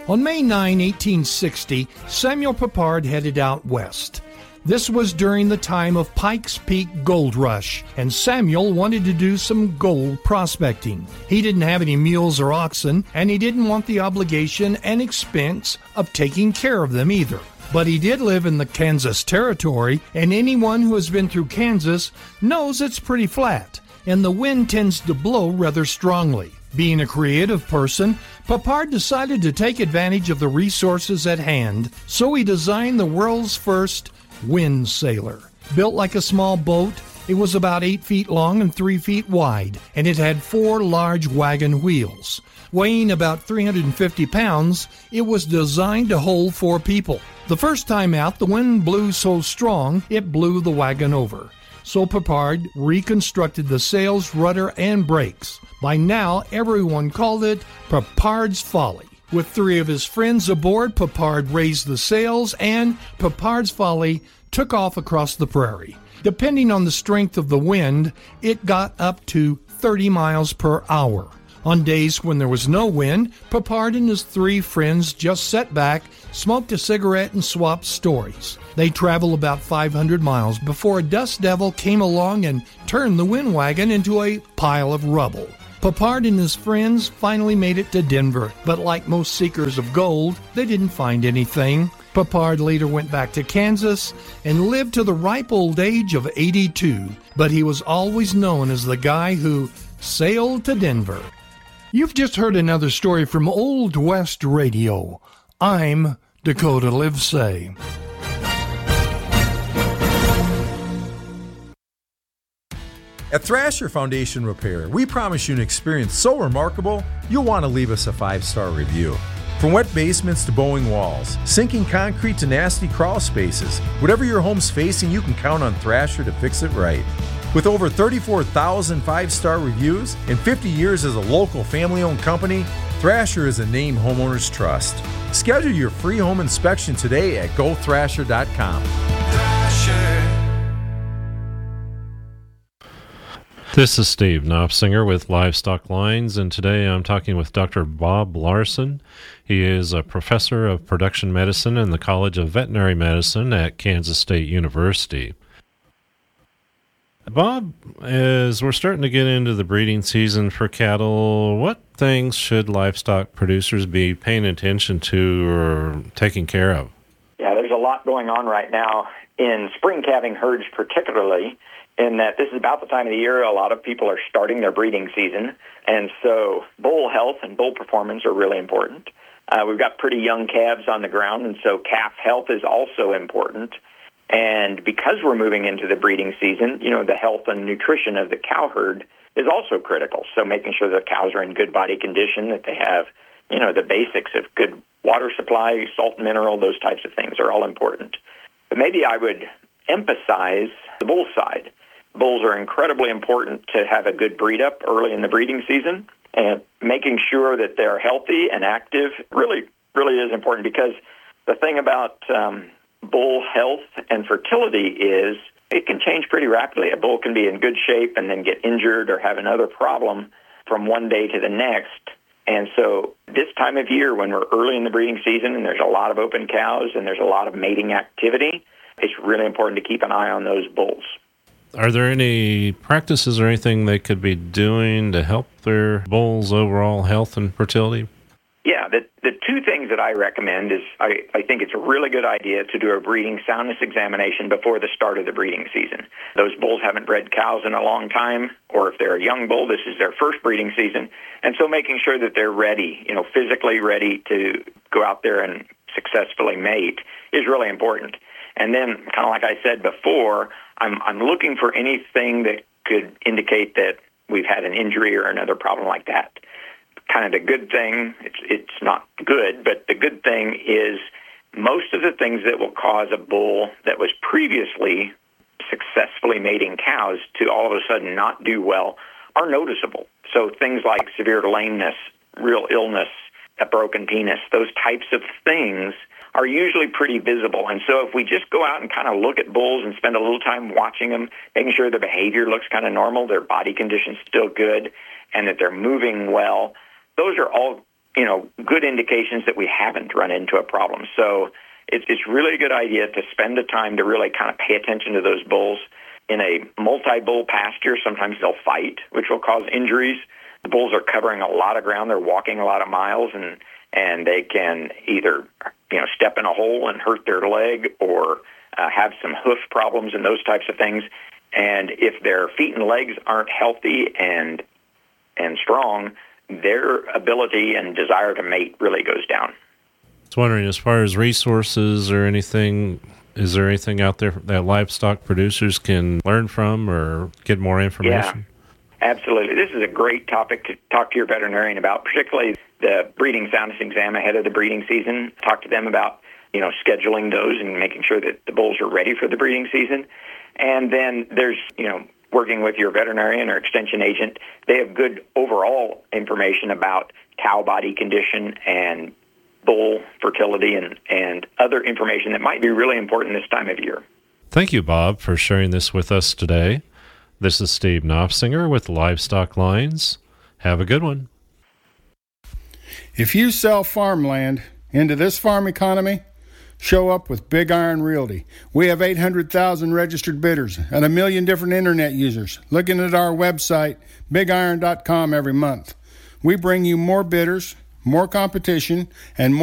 On May 9, 1860, Samuel Peppard headed out west. This was during the time of Pikes Peak Gold Rush, and Samuel wanted to do some gold prospecting. He didn't have any mules or oxen, and he didn't want the obligation and expense of taking care of them either. But he did live in the Kansas Territory, and anyone who has been through Kansas knows it's pretty flat, and the wind tends to blow rather strongly. Being a creative person, Peppard decided to take advantage of the resources at hand, so he designed the world's first wind sailor. Built like a small boat, it was about 8 feet long and 3 feet wide, and it had 4 large wagon wheels. Weighing about 350 pounds, it was designed to hold 4 people. The first time out, the wind blew so strong, it blew the wagon over. So Peppard reconstructed the sails, rudder, and brakes. By now, everyone called it Peppard's Folly. With 3 of his friends aboard, Peppard raised the sails, and Peppard's Folly took off across the prairie. Depending on the strength of the wind, it got up to 30 miles per hour. On days when there was no wind, Peppard and his 3 friends just sat back, smoked a cigarette, and swapped stories. They traveled about 500 miles before a dust devil came along and turned the wind wagon into a pile of rubble. Peppard and his friends finally made it to Denver, but like most seekers of gold, they didn't find anything. Peppard later went back to Kansas and lived to the ripe old age of 82, but he was always known as the guy who sailed to Denver. You've just heard another story from Old West Radio. I'm Dakota Livesay. At Thrasher Foundation Repair, we promise you an experience so remarkable, you'll want to leave us a 5-star review. From wet basements to bowing walls, sinking concrete to nasty crawl spaces, whatever your home's facing, you can count on Thrasher to fix it right. With over 34,000 5-star reviews and 50 years as a local family-owned company, Thrasher is a name homeowners trust. Schedule your free home inspection today at gothrasher.com. This is Steve Knopsinger with Livestock Lines, and today I'm talking with Dr. Bob Larson. He is a professor of production medicine in the College of Veterinary Medicine at Kansas State University. Bob, as we're starting to get into the breeding season for cattle, what things should livestock producers be paying attention to or taking care of? Yeah, there's a lot going on right now in spring calving herds particularly, in that this is about the time of the year a lot of people are starting their breeding season, and so bull health and bull performance are really important. We've got pretty young calves on the ground, and so calf health is also important. And because we're moving into the breeding season, the health and nutrition of the cow herd is also critical. So making sure the cows are in good body condition, that they have, the basics of good water supply, salt, mineral, those types of things are all important. But maybe I would emphasize the bull side. Bulls are incredibly important to have a good breed up early in the breeding season, and making sure that they're healthy and active really is important, because the thing about bull health and fertility is it can change pretty rapidly. A bull can be in good shape and then get injured or have another problem from one day to the next. And so this time of year, when we're early in the breeding season and there's a lot of open cows and there's a lot of mating activity, it's really important to keep an eye on those bulls. Are there any practices or anything they could be doing to help their bulls' overall health and fertility? Yeah, the 2 things that I recommend is I think it's a really good idea to do a breeding soundness examination before the start of the breeding season. Those bulls haven't bred cows in a long time, or if they're a young bull, this is their first breeding season. And so making sure that they're ready, physically ready to go out there and successfully mate is really important. And then, kind of like I said before, I'm looking for anything that could indicate that we've had an injury or another problem like that. Kind of the good thing, it's not good, but the good thing is most of the things that will cause a bull that was previously successfully mating cows to all of a sudden not do well are noticeable. So things like severe lameness, real illness, a broken penis, those types of things are usually pretty visible. And so if we just go out and kind of look at bulls and spend a little time watching them, making sure their behavior looks kind of normal, their body condition's still good, and that they're moving well, those are all good indications that we haven't run into a problem. So it's really a good idea to spend the time to really kind of pay attention to those bulls. In a multi-bull pasture, sometimes they'll fight, which will cause injuries. The bulls are covering a lot of ground. They're walking a lot of miles, and they can either step in a hole and hurt their leg or have some hoof problems and those types of things. And if their feet and legs aren't healthy and strong, their ability and desire to mate really goes down. I was wondering, as far as resources or anything, is there anything out there that livestock producers can learn from or get more information? Yeah, absolutely. This is a great topic to talk to your veterinarian about, particularly the breeding soundness exam ahead of the breeding season. Talk to them about, scheduling those and making sure that the bulls are ready for the breeding season. And then there's, working with your veterinarian or extension agent, they have good overall information about cow body condition and bull fertility and other information that might be really important this time of year. Thank you, Bob, for sharing this with us today. This is Steve Knopfsinger with Livestock Lines. Have a good one. If you sell farmland into this farm economy, show up with Big Iron Realty. We have 800,000 registered bidders and 1 million different internet users looking at our website, bigiron.com, every month. We bring you more bidders, more competition, and more